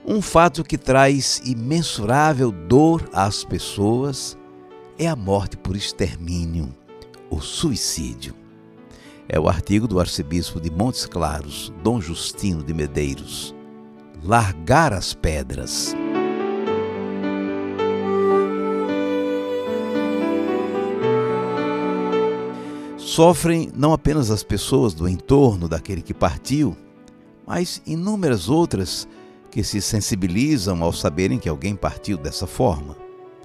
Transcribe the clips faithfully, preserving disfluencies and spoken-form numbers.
Um fato que traz imensurável dor às pessoas é a morte por extermínio, o suicídio. É o artigo do arcebispo de Montes Claros, Dom Justino de Medeiros. Largar as pedras. Sofrem não apenas as pessoas do entorno daquele que partiu, mas inúmeras outras que se sensibilizam ao saberem que alguém partiu dessa forma.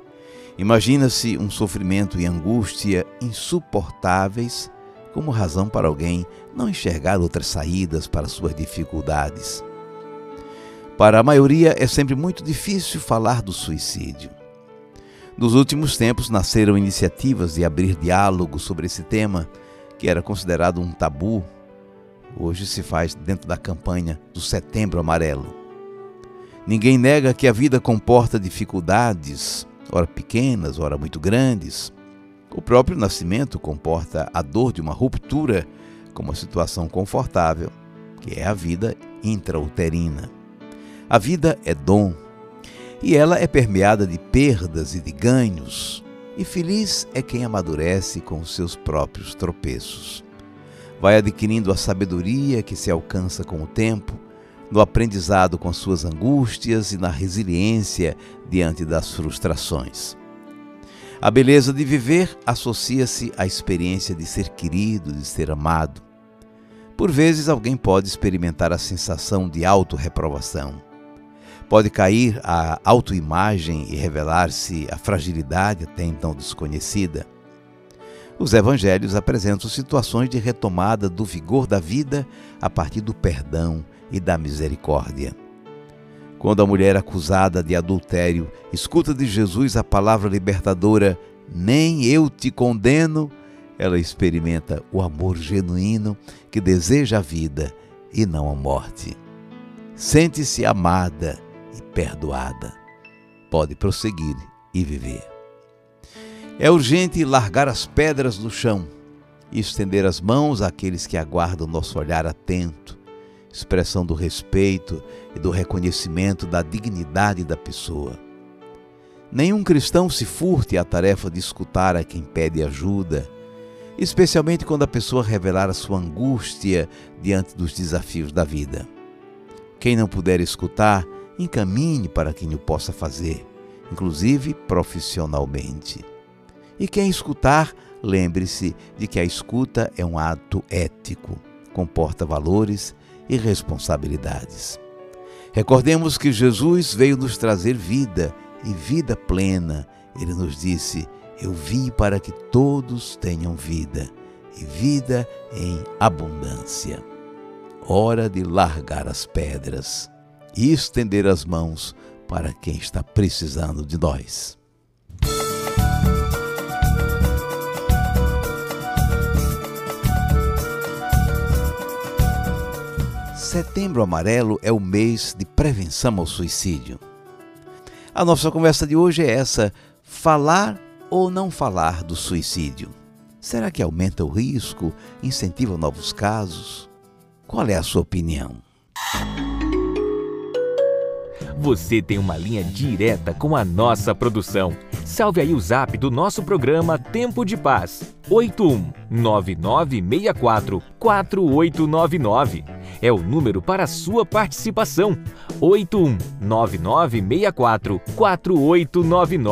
Imagina-se um sofrimento e angústia insuportáveis como razão para alguém não enxergar outras saídas para suas dificuldades. Para a maioria é sempre muito difícil falar do suicídio. Nos últimos tempos nasceram iniciativas de abrir diálogo sobre esse tema, que era considerado um tabu. Hoje se faz dentro da campanha do Setembro Amarelo. Ninguém nega que a vida comporta dificuldades, ora pequenas, ora muito grandes. O próprio nascimento comporta a dor de uma ruptura com uma situação confortável, que é a vida intrauterina. A vida é dom, e ela é permeada de perdas e de ganhos, e feliz é quem amadurece com os seus próprios tropeços. Vai adquirindo a sabedoria que se alcança com o tempo, no aprendizado com suas angústias e na resiliência diante das frustrações. A beleza de viver associa-se à experiência de ser querido, de ser amado. Por vezes alguém pode experimentar a sensação de autorreprovação. Pode cair a autoimagem e revelar-se a fragilidade até então desconhecida. Os evangelhos apresentam situações de retomada do vigor da vida a partir do perdão e da misericórdia. Quando a mulher acusada de adultério escuta de Jesus a palavra libertadora, nem eu te condeno, ela experimenta o amor genuíno que deseja a vida e não a morte. Sente-se amada e perdoada. Pode prosseguir e viver. É urgente largar as pedras do chão e estender as mãos àqueles que aguardam nosso olhar atento, expressão do respeito e do reconhecimento da dignidade da pessoa. Nenhum cristão se furte à tarefa de escutar a quem pede ajuda, especialmente quando a pessoa revelar a sua angústia diante dos desafios da vida. Quem não puder escutar, encaminhe para quem o possa fazer, inclusive profissionalmente. E quem escutar, lembre-se de que a escuta é um ato ético, comporta valores e responsabilidades. Recordemos que Jesus veio nos trazer vida e vida plena. Ele nos disse: eu vim para que todos tenham vida e vida em abundância. Hora de largar as pedras e estender as mãos para quem está precisando de nós. Setembro Amarelo é o mês de prevenção ao suicídio. A nossa conversa de hoje é essa: falar ou não falar do suicídio? Será que aumenta o risco, incentiva novos casos? Qual é a sua opinião? Você tem uma linha direta com a nossa produção. Salve aí o zap do nosso programa Tempo de Paz, oito um nove nove seis quatro quatro oito nove nove. É o número para a sua participação, oito um nove nove seis quatro quatro oito nove nove.